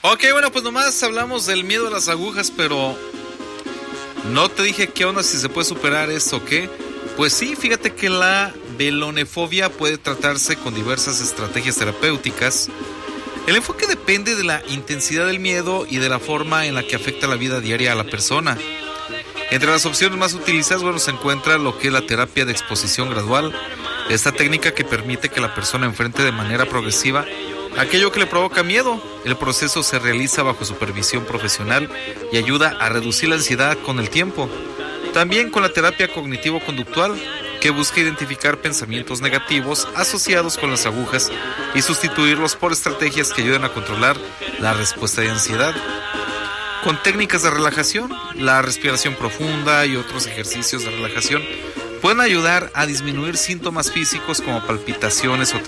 Ok, bueno, pues nomás hablamos del miedo a las agujas, pero no te dije qué onda, si se puede superar esto o qué. Pues sí, fíjate que la velonefobia puede tratarse con diversas estrategias terapéuticas. El enfoque depende de la intensidad del miedo y de la forma en la que afecta la vida diaria a la persona. Entre las opciones más utilizadas, bueno, se encuentra lo que es la terapia de exposición gradual. Esta técnica que permite que la persona enfrente de manera progresiva aquello que le provoca miedo. El proceso se realiza bajo supervisión profesional y ayuda a reducir la ansiedad con el tiempo. También con la terapia cognitivo-conductual, que busca identificar pensamientos negativos asociados con las agujas y sustituirlos por estrategias que ayuden a controlar la respuesta de ansiedad. Con técnicas de relajación, la respiración profunda y otros ejercicios de relajación pueden ayudar a disminuir síntomas físicos como palpitaciones o